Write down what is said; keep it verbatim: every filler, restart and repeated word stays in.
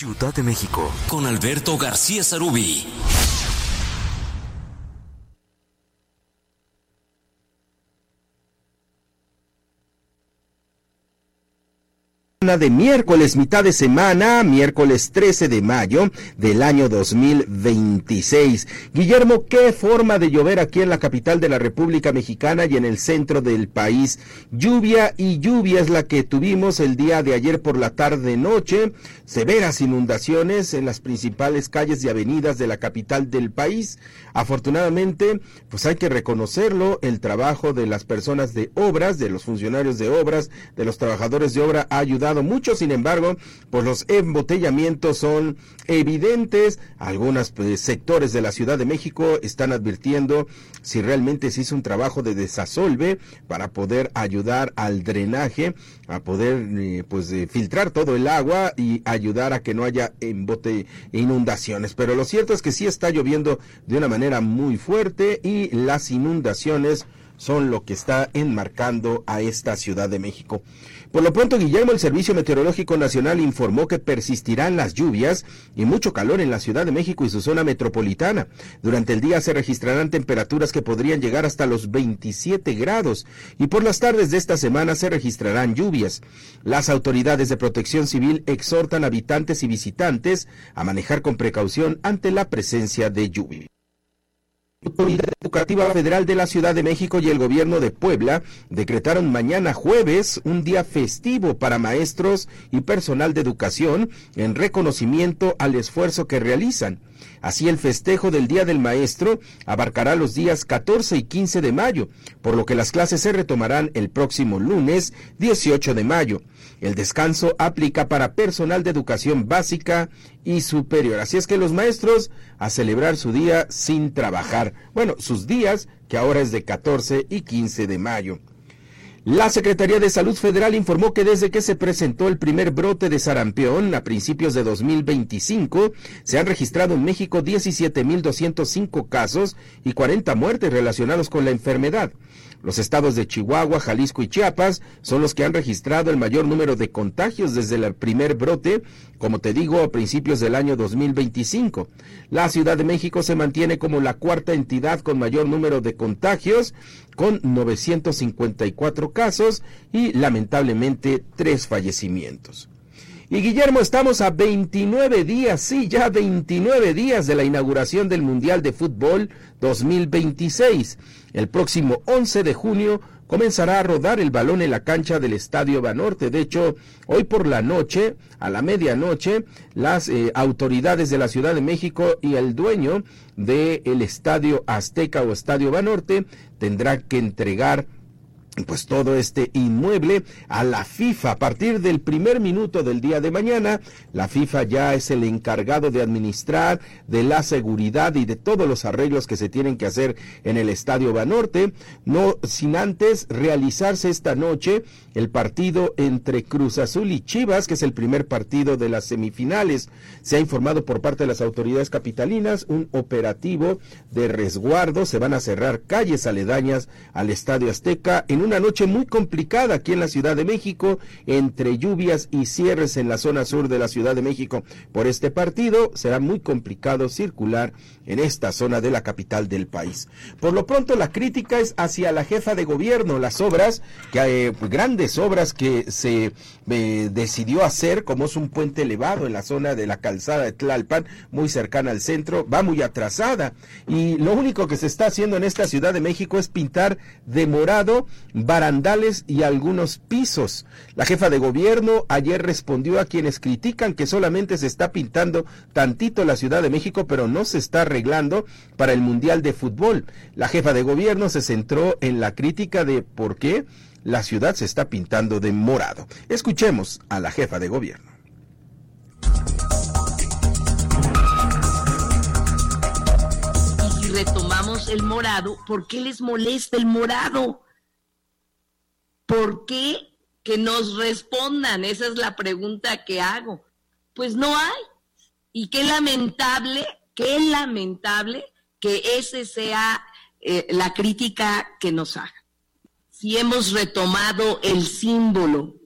Ciudad de México, con Alberto García Sarubí. De miércoles, mitad de semana, miércoles trece de mayo del año dos mil veintiséis. Guillermo, ¿qué forma de llover aquí en la capital de la República Mexicana y en el centro del país? Lluvia y lluvia es la que tuvimos el día de ayer por la tarde-noche. Severas inundaciones en las principales calles y avenidas de la capital del país. Afortunadamente, pues hay que reconocerlo, el trabajo de las personas de obras, de los funcionarios de obras, de los trabajadores de obra ha ayudado mucho. Sin embargo, pues los embotellamientos son evidentes. Algunos pues, sectores de la Ciudad de México están advirtiendo si realmente se hizo un trabajo de desasolve para poder ayudar al drenaje, a poder eh, pues eh, filtrar todo el agua y ayudar a que no haya embote inundaciones. Pero lo cierto es que sí está lloviendo de una manera muy fuerte y las inundaciones son lo que está enmarcando a esta Ciudad de México. Por lo pronto, Guillermo, el Servicio Meteorológico Nacional informó que persistirán las lluvias y mucho calor en la Ciudad de México y su zona metropolitana. Durante el día se registrarán temperaturas que podrían llegar hasta los veintisiete grados y por las tardes de esta semana se registrarán lluvias. Las autoridades de Protección Civil exhortan a habitantes y visitantes a manejar con precaución ante la presencia de lluvia. La Autoridad Educativa Federal de la Ciudad de México y el Gobierno de Puebla decretaron mañana jueves un día festivo para maestros y personal de educación en reconocimiento al esfuerzo que realizan. Así, el festejo del Día del Maestro abarcará los días catorce y quince de mayo, por lo que las clases se retomarán el próximo lunes dieciocho de mayo. El descanso aplica para personal de educación básica y superior. Así es que los maestros a celebrar su día sin trabajar. Bueno, sus días, que ahora es de catorce y quince de mayo. La Secretaría de Salud Federal informó que desde que se presentó el primer brote de sarampión a principios de dos mil veinticinco, se han registrado en México diecisiete mil doscientos cinco casos y cuarenta muertes relacionados con la enfermedad. Los estados de Chihuahua, Jalisco y Chiapas son los que han registrado el mayor número de contagios desde el primer brote, como te digo, a principios del año dos mil veinticinco. La Ciudad de México se mantiene como la cuarta entidad con mayor número de contagios, con novecientos cincuenta y cuatro casos y lamentablemente tres fallecimientos. Y Guillermo, estamos a veintinueve días, sí, ya veintinueve días de la inauguración del Mundial de Fútbol dos mil veintiséis. El próximo once de junio comenzará a rodar el balón en la cancha del Estadio Banorte. De hecho, hoy por la noche, a la medianoche, las eh, autoridades de la Ciudad de México y el dueño del Estadio Azteca o Estadio Banorte tendrá que entregar pues todo este inmueble a la FIFA. A partir del primer minuto del día de mañana, la FIFA ya es el encargado de administrar de la seguridad y de todos los arreglos que se tienen que hacer en el Estadio Banorte, no sin antes realizarse esta noche el partido entre Cruz Azul y Chivas, que es el primer partido de las semifinales. Se ha informado por parte de las autoridades capitalinas un operativo de resguardo. Se van a cerrar calles aledañas al Estadio Azteca en una noche muy complicada aquí en la Ciudad de México, entre lluvias y cierres en la zona sur de la Ciudad de México. Por este partido será muy complicado circular en esta zona de la capital del país. Por lo pronto, la crítica es hacia la jefa de gobierno. Las obras, que eh, grandes obras que se eh, decidió hacer, como es un puente elevado en la zona de la calzada de Tlalpan, muy cercana al centro, va muy atrasada. Y lo único que se está haciendo en esta Ciudad de México es pintar de morado barandales y algunos pisos. La jefa de gobierno ayer respondió a quienes critican que solamente se está pintando tantito la Ciudad de México, pero no se está arreglando para el Mundial de Fútbol. La jefa de gobierno se centró en la crítica de por qué la ciudad se está pintando de morado. Escuchemos a la jefa de gobierno. Y si retomamos el morado, ¿por qué les molesta el morado? ¿Por qué? Que nos respondan, esa es la pregunta que hago. Pues no hay. Y qué lamentable, qué lamentable que ese sea eh, la crítica que nos haga. Si hemos retomado el símbolo